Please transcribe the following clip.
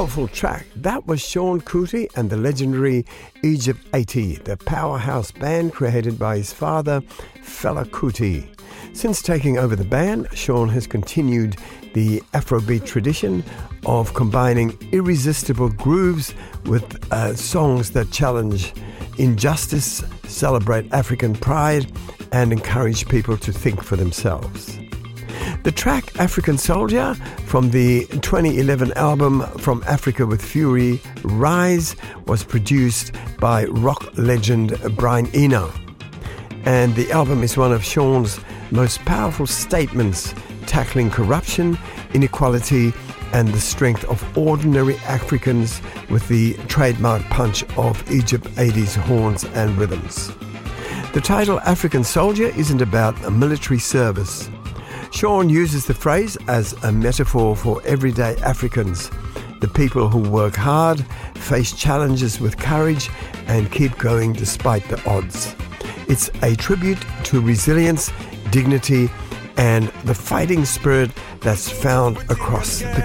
powerful track. That was Sean Kuti and the legendary Egypt 80, the powerhouse band created by his father, Fela Kuti. Since taking over the band, Sean has continued the Afrobeat tradition of combining irresistible grooves with songs that challenge injustice, celebrate African pride, and encourage people to think for themselves. The track African Soldier from the 2011 album From Africa with Fury, Rise, was produced by rock legend Brian Eno. And the album is one of Sean's most powerful statements, tackling corruption, inequality, and the strength of ordinary Africans with the trademark punch of Egypt 80s horns and rhythms. The title African Soldier isn't about a military service. Sean uses the phrase as a metaphor for everyday Africans, the people who work hard, face challenges with courage, and keep going despite the odds. It's a tribute to resilience, dignity, and the fighting spirit that's found across the